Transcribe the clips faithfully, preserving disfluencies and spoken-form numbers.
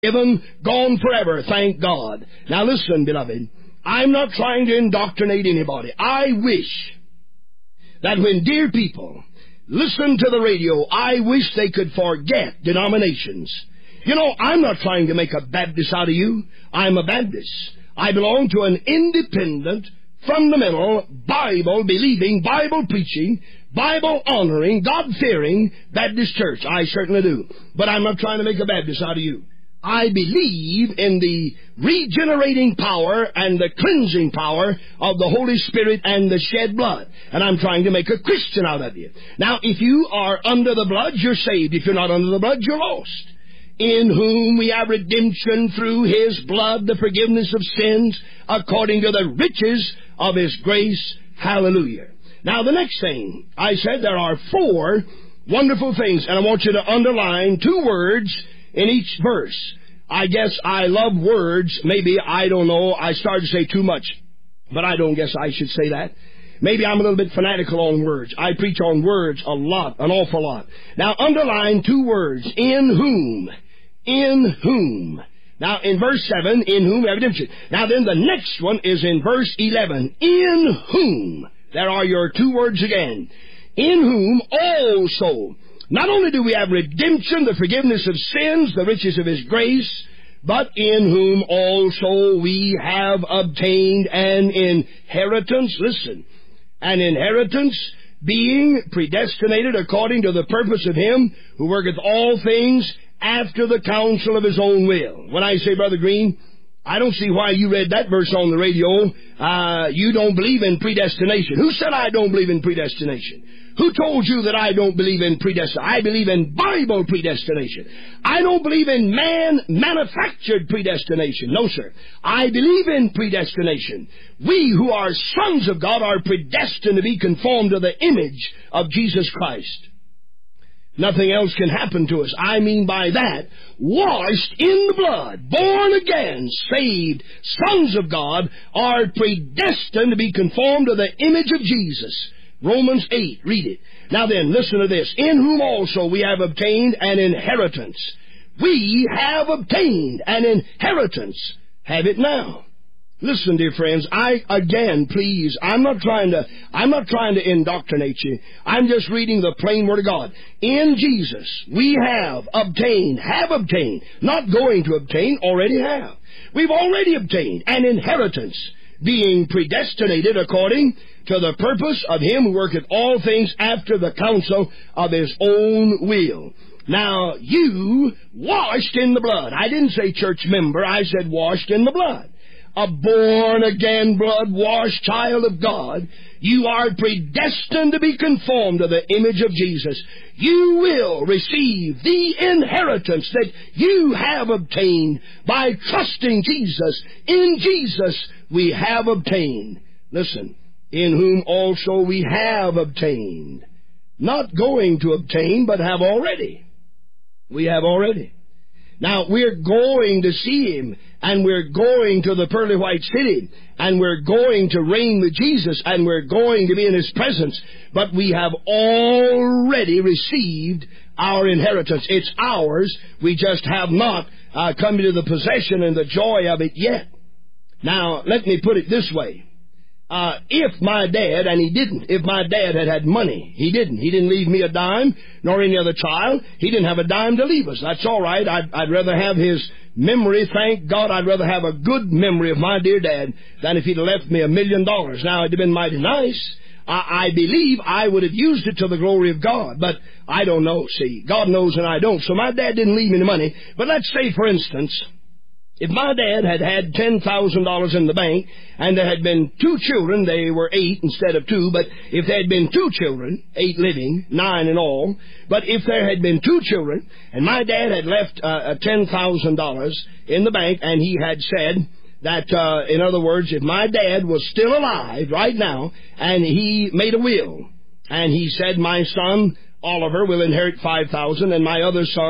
Given, gone forever, thank God. Now listen, beloved, I'm not trying to indoctrinate anybody. I wish that when dear people listen to the radio, I wish they could forget denominations. You know, I'm not trying to make a Baptist out of you. I'm a Baptist. I belong to an independent, fundamental, Bible-believing, Bible-preaching, Bible-honoring, God-fearing Baptist church. I certainly do. But I'm not trying to make a Baptist out of you. I believe in the regenerating power and the cleansing power of the Holy Spirit and the shed blood. And I'm trying to make a Christian out of you. Now, if you are under the blood, you're saved. If you're not under the blood, you're lost. In whom we have redemption through His blood, the forgiveness of sins, according to the riches of His grace. Hallelujah. Now, the next thing, I said there are four wonderful things, and I want you to underline two words in each verse. I guess I love words. Maybe, I don't know, I started to say too much, but I don't guess I should say that. Maybe I'm a little bit fanatical on words. I preach on words a lot, an awful lot. Now, underline two words. In whom. In whom. Now, in verse seven, in whom we have redemption. Now, then the next one is in verse eleven. In whom. There are your two words again. In whom also. Not only do we have redemption, the forgiveness of sins, the riches of His grace, but in whom also we have obtained an inheritance. Listen, an inheritance being predestinated according to the purpose of Him who worketh all things after the counsel of His own will. When I say, Brother Green, I don't see why you read that verse on the radio. Uh, you don't believe in predestination. Who said I don't believe in predestination? Who told you that I don't believe in predestination? I believe in Bible predestination. I don't believe in man-manufactured predestination. No, sir. I believe in predestination. We who are sons of God are predestined to be conformed to the image of Jesus Christ. Nothing else can happen to us. I mean by that, washed in the blood, born again, saved, sons of God are predestined to be conformed to the image of Jesus. Romans eight, read it. Now then, listen to this. In whom also we have obtained an inheritance. We have obtained an inheritance. Have it now. Listen, dear friends, I, again, please, I'm not trying to, I'm not trying to indoctrinate you. I'm just reading the plain Word of God. In Jesus, we have obtained, have obtained, not going to obtain, already have. We've already obtained an inheritance, being predestinated according to the purpose of Him who worketh all things after the counsel of His own will. Now, you washed in the blood. I didn't say church member, I said washed in the blood. A born-again, blood-washed child of God, you are predestined to be conformed to the image of Jesus. You will receive the inheritance that you have obtained by trusting Jesus. In Jesus we have obtained. Listen, in whom also we have obtained. Not going to obtain, but have already. We have already. Now, we're going to see Him, and we're going to the pearly white city, and we're going to reign with Jesus, and we're going to be in His presence, but we have already received our inheritance. It's ours. We just have not uh, come into the possession and the joy of it yet. Now, let me put it this way. Uh, if my dad, and he didn't, if my dad had had money, he didn't. He didn't leave me a dime, nor any other child. He didn't have a dime to leave us. That's all right. I'd, I'd rather have his memory. Thank God, I'd rather have a good memory of my dear dad than if he'd left me a million dollars. Now, it'd have been mighty nice. I, I believe I would have used it to the glory of God, but I don't know. See, God knows and I don't. So my dad didn't leave me the money. But let's say, for instance, if my dad had had ten thousand dollars in the bank, and there had been two children, they were eight instead of two, but if there had been two children, eight living, nine in all, but if there had been two children, and my dad had left uh, ten thousand dollars in the bank, and he had said that, uh, in other words, if my dad was still alive right now, and he made a will, and he said, my son, Oliver, will inherit five thousand dollars, and my other son,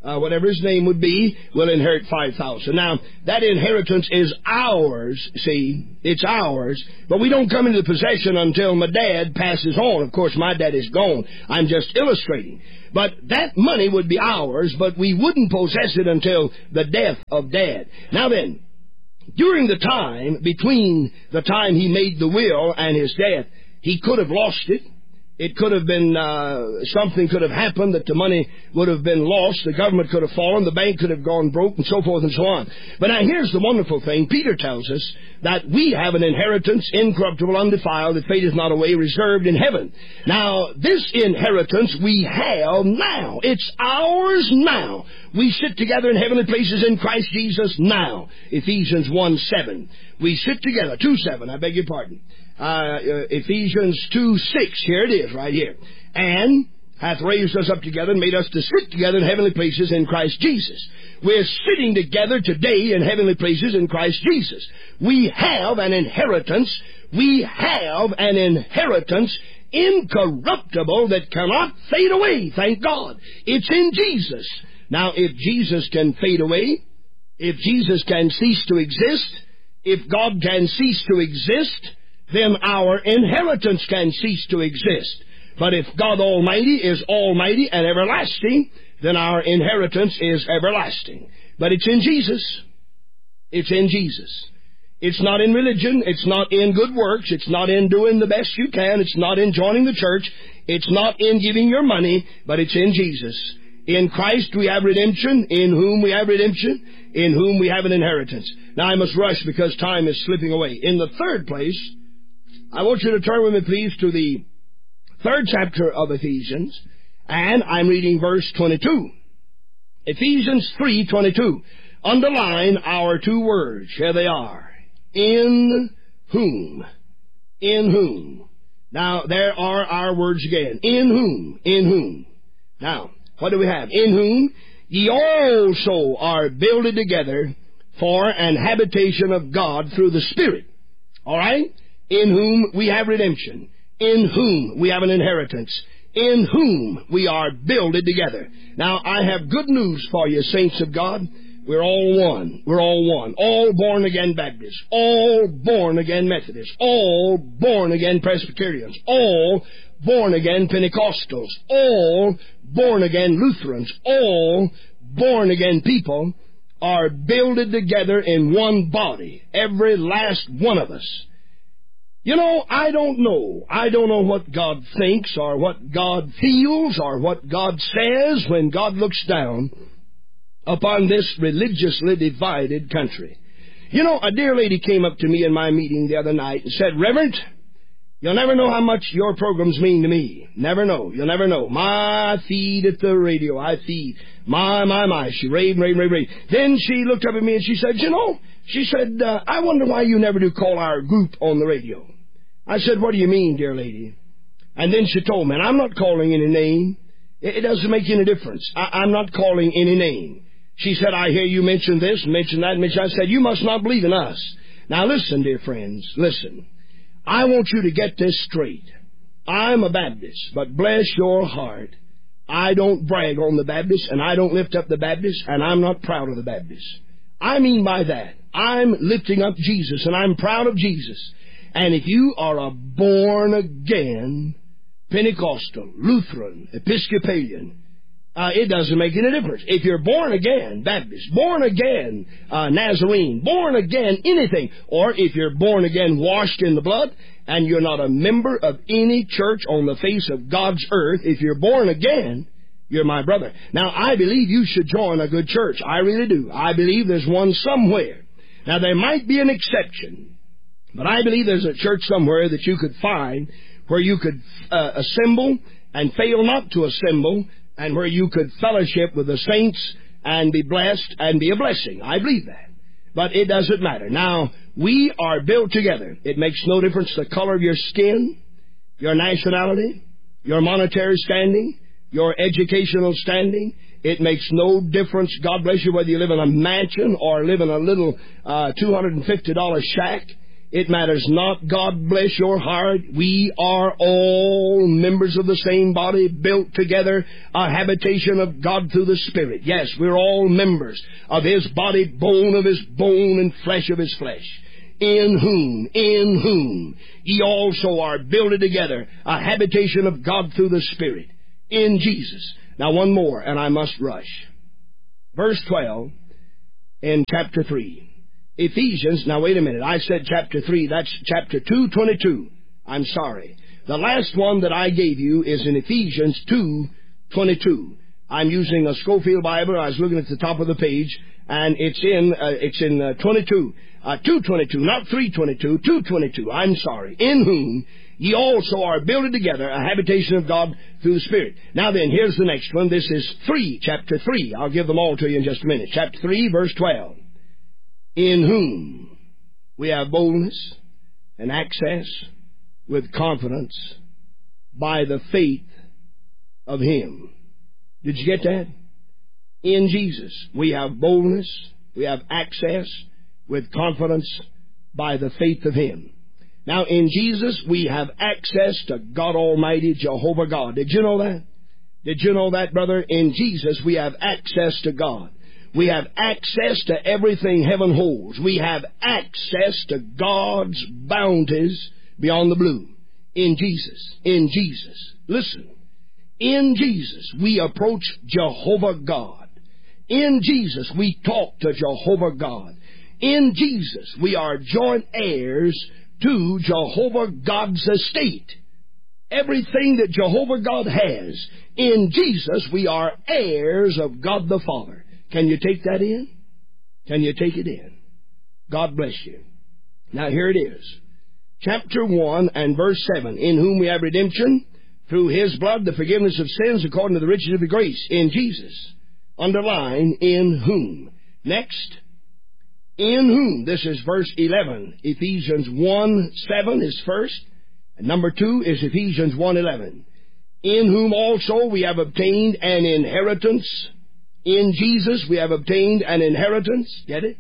uh, whatever his name would be, will inherit five thousand. Now, that inheritance is ours, see, it's ours, but we don't come into possession until my dad passes on. Of course, my dad is gone. I'm just illustrating. But that money would be ours, but we wouldn't possess it until the death of Dad. Now then, during the time, between the time he made the will and his death, he could have lost it. It could have been, uh, something could have happened that the money would have been lost. The government could have fallen. The bank could have gone broke, and so forth and so on. But now here's the wonderful thing. Peter tells us that we have an inheritance, incorruptible, undefiled, that fadeth not away, reserved in heaven. Now, this inheritance we have now. It's ours now. We sit together in heavenly places in Christ Jesus now. Ephesians one seven. We sit together. two seven, I beg your pardon. Uh, uh, Ephesians two six, here it is, right here. And hath raised us up together and made us to sit together in heavenly places in Christ Jesus. We're sitting together today in heavenly places in Christ Jesus. We have an inheritance. We have an inheritance incorruptible that cannot fade away, thank God. It's in Jesus. Now, if Jesus can fade away, if Jesus can cease to exist, if God can cease to exist, then our inheritance can cease to exist. But if God Almighty is almighty and everlasting, then our inheritance is everlasting. But it's in Jesus. It's in Jesus. It's not in religion. It's not in good works. It's not in doing the best you can. It's not in joining the church. It's not in giving your money, but it's in Jesus. In Christ we have redemption, in whom we have redemption, in whom we have an inheritance. Now I must rush because time is slipping away. In the third place, I want you to turn with me, please, to the third chapter of Ephesians, and I'm reading verse twenty-two. Ephesians three twenty-two. Underline our two words. Here they are. In whom. In whom. Now, there are our words again. In whom. In whom. Now, what do we have? In whom ye also are builded together for an habitation of God through the Spirit. All right? In whom we have redemption. In whom we have an inheritance. In whom we are builded together. Now, I have good news for you, saints of God. We're all one. We're all one. All born-again Baptists. All born-again Methodists. All born-again Presbyterians. All born-again Pentecostals. All born-again Lutherans. All born-again people are builded together in one body. Every last one of us. You know, I don't know. I don't know what God thinks or what God feels or what God says when God looks down upon this religiously divided country. You know, a dear lady came up to me in my meeting the other night and said, Reverend, you'll never know how much your programs mean to me. Never know. You'll never know. My feed at the radio. I feed. My, my, my. She raved, raved, raved, raved. Then she looked up at me and she said, you know, she said, uh, I wonder why you never do call our group on the radio. I said, what do you mean, dear lady? And then she told me, and I'm not calling any name. It, it doesn't make any difference. I, I'm not calling any name. She said, I hear you mention this, mention that, mention that. I said, you must not believe in us. Now listen, dear friends, listen. I want you to get this straight. I'm a Baptist, but bless your heart, I don't brag on the Baptists, and I don't lift up the Baptists, and I'm not proud of the Baptists. I mean by that, I'm lifting up Jesus, and I'm proud of Jesus. And if you are a born-again Pentecostal, Lutheran, Episcopalian, uh, it doesn't make any difference. If you're born-again Baptist, born-again uh, Nazarene, born-again anything, or if you're born-again washed in the blood, and you're not a member of any church on the face of God's earth, if you're born-again, you're my brother. Now, I believe you should join a good church. I really do. I believe there's one somewhere. Now, there might be an exception. But I believe there's a church somewhere that you could find where you could uh, assemble and fail not to assemble, and where you could fellowship with the saints and be blessed and be a blessing. I believe that. But it doesn't matter. Now, we are built together. It makes no difference the color of your skin, your nationality, your monetary standing, your educational standing. It makes no difference, God bless you, whether you live in a mansion or live in a little uh, two hundred fifty dollar shack. It matters not. God bless your heart. We are all members of the same body, built together, a habitation of God through the Spirit. Yes, we're all members of His body, bone of His bone, and flesh of His flesh. In whom, in whom, ye also are builded together, a habitation of God through the Spirit. In Jesus. Now one more, and I must rush. Verse twelve in chapter three. Ephesians, now wait a minute, I said chapter three, that's chapter two twenty-two. I'm sorry. The last one that I gave you is in Ephesians two twenty-two. I'm using a Scofield Bible. I was looking at the top of the page, and it's in uh, it's in uh, twenty-two, uh, two twenty-two, not three twenty-two, two twenty-two. I'm sorry. In whom ye also are builded together, a habitation of God through the Spirit. Now then, here's the next one. This is three, chapter three. I'll give them all to you in just a minute. Chapter three, verse twelve. In whom we have boldness and access with confidence by the faith of Him. Did you get that? In Jesus, we have boldness, we have access with confidence by the faith of Him. Now, in Jesus, we have access to God Almighty, Jehovah God. Did you know that? Did you know that, brother? In Jesus, we have access to God. We have access to everything heaven holds. We have access to God's bounties beyond the blue. In Jesus. In Jesus. Listen. In Jesus, we approach Jehovah God. In Jesus, we talk to Jehovah God. In Jesus, we are joint heirs to Jehovah God's estate. Everything that Jehovah God has, in Jesus, we are heirs of God the Father. Can you take that in? Can you take it in? God bless you. Now here it is. Chapter one and verse seven. In whom we have redemption through His blood, the forgiveness of sins according to the riches of His grace. In Jesus. Underline, in whom. Next. In whom. This is verse eleven. Ephesians one seven is first. And number two is Ephesians one eleven. In whom also we have obtained an inheritance. In Jesus we have obtained an inheritance. Get it?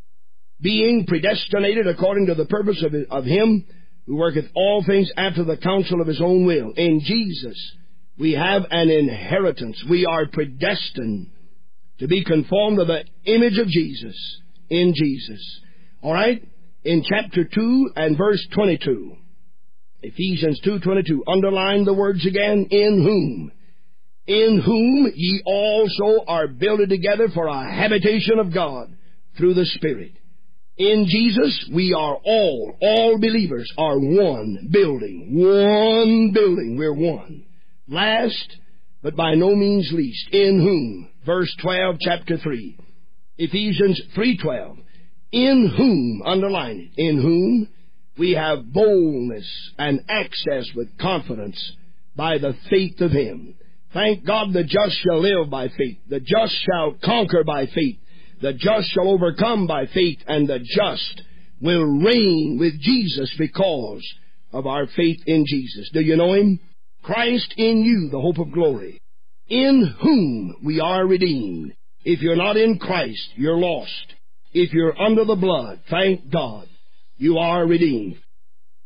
Being predestinated according to the purpose of, of Him who worketh all things after the counsel of His own will. In Jesus we have an inheritance. We are predestined to be conformed to the image of Jesus. In Jesus. All right? In chapter two and verse twenty-two. Ephesians two twenty-two. Underline the words again. In whom. In whom ye also are builded together for a habitation of God through the Spirit. In Jesus, we are all, all believers are one building. One building. We're one. Last, but by no means least, in whom, verse twelve, chapter three, Ephesians three twelve, in whom, underline it, in whom we have boldness and access with confidence by the faith of Him. Thank God the just shall live by faith. The just shall conquer by faith. The just shall overcome by faith. And the just will reign with Jesus because of our faith in Jesus. Do you know Him? Christ in you, the hope of glory. In whom we are redeemed. If you're not in Christ, you're lost. If you're under the blood, thank God, you are redeemed.